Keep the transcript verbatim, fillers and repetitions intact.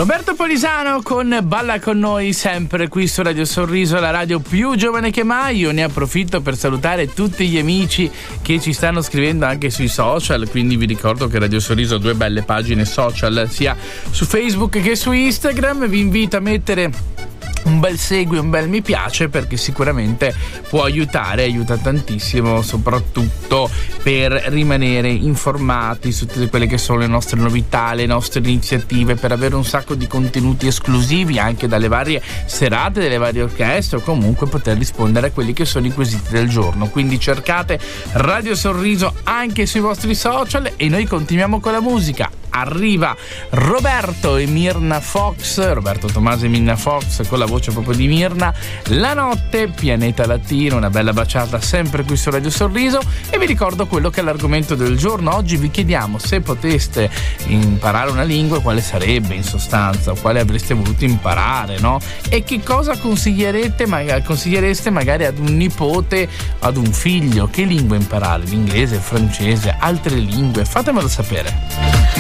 Roberto Polisano con Balla con noi, sempre qui su Radio Sorriso, la radio più giovane che mai. Io ne approfitto per salutare tutti gli amici che ci stanno scrivendo anche sui social, quindi vi ricordo che Radio Sorriso ha due belle pagine social sia su Facebook che su Instagram. Vi invito a mettere un bel segui, un bel mi piace, perché sicuramente può aiutare, aiuta tantissimo, soprattutto per rimanere informati su tutte quelle che sono le nostre novità, le nostre iniziative, per avere un sacco di contenuti esclusivi anche dalle varie serate, delle varie orchestre, o comunque poter rispondere a quelli che sono i quesiti del giorno. Quindi cercate Radio Sorriso anche sui vostri social e noi continuiamo con la musica. Arriva Roberto e Mirna Fox, Roberto Tomasi e Mirna Fox con la voce proprio di Mirna, La notte, Pianeta Latino, una bella baciata sempre qui su Radio Sorriso. E vi ricordo quello che è l'argomento del giorno. Oggi vi chiediamo se poteste imparare una lingua, quale sarebbe in sostanza, o quale avreste voluto imparare, no? E che cosa consiglierete, magari, consigliereste magari ad un nipote, ad un figlio, che lingua imparare, l'inglese, il francese, altre lingue, fatemelo sapere.